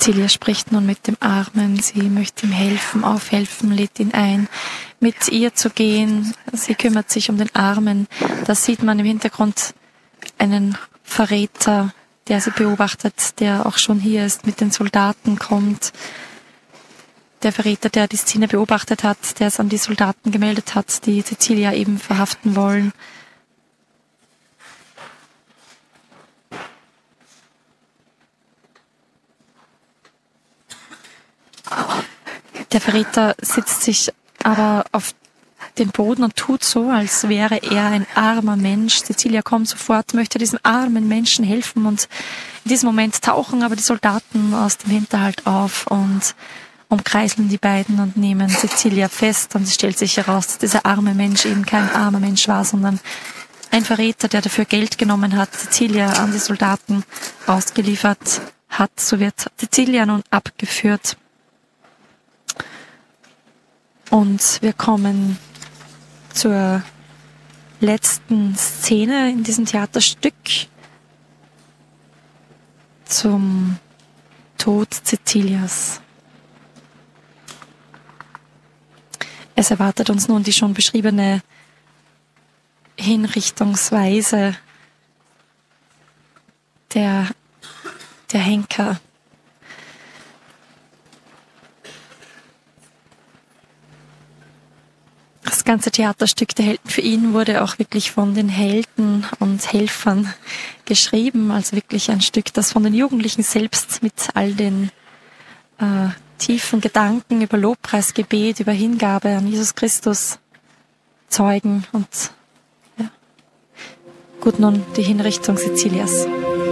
Cecilia spricht nun mit dem Armen. Sie möchte ihm helfen, aufhelfen, lädt ihn ein, mit ihr zu gehen. Sie kümmert sich um den Armen. Da sieht man im Hintergrund einen Verräter, der sie beobachtet, der auch schon hier ist, mit den Soldaten kommt. Der Verräter, der die Szene beobachtet hat, der es an die Soldaten gemeldet hat, die Cecilia eben verhaften wollen. Der Verräter setzt sich aber auf den Boden und tut so, als wäre er ein armer Mensch. Cecilia kommt sofort, möchte diesem armen Menschen helfen, und in diesem Moment tauchen aber die Soldaten aus dem Hinterhalt auf und umkreiseln die beiden und nehmen Cecilia fest, und es stellt sich heraus, dass dieser arme Mensch eben kein armer Mensch war, sondern ein Verräter, der dafür Geld genommen hat, Cecilia an die Soldaten ausgeliefert hat. So wird Cecilia nun abgeführt. Und wir kommen zur letzten Szene in diesem Theaterstück, zum Tod Cecilias. Es erwartet uns nun die schon beschriebene Hinrichtungsweise der Henker. Das ganze Theaterstück der Helden für ihn wurde auch wirklich von den Helden und Helfern geschrieben, als wirklich ein Stück, das von den Jugendlichen selbst mit all den tiefen Gedanken über Lobpreis, Gebet, über Hingabe an Jesus Christus zeugen. Und ja, gut, nun die Hinrichtung Cecilias.